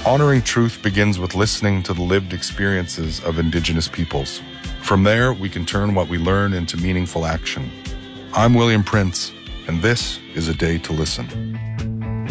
Honoring truth begins with listening to the lived experiences of Indigenous peoples. From there, we can turn what we learn into meaningful action. I'm William Prince, and this is A Day to Listen.